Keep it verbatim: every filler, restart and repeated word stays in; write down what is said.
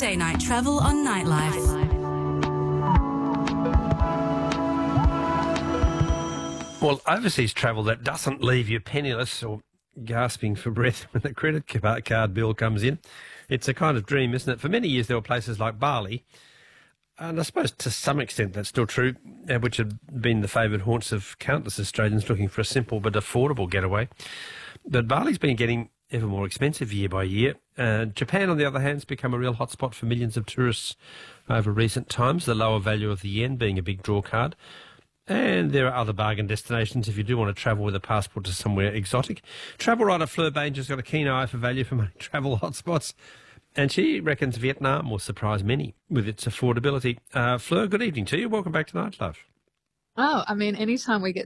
Monday Night Travel on Nightlife. Well, overseas travel that doesn't leave you penniless or gasping for breath when the credit card bill comes in. It's a kind of dream, isn't it? For many years there were places like Bali, and I suppose to some extent that's still true, uh, which had been the favoured haunts of countless Australians looking for a simple but affordable getaway. But Bali's been getting ever more expensive year by year. Uh, Japan, on the other hand, has become a real hotspot for millions of tourists over recent times, the lower value of the yen being a big draw card. And there are other bargain destinations if you do want to travel with a passport to somewhere exotic. Travel writer Fleur Baines has got a keen eye for value for money travel hotspots, and she reckons Vietnam will surprise many with its affordability. Uh, Fleur, good evening to you. Welcome back to Nightlife. Oh, I mean, anytime we get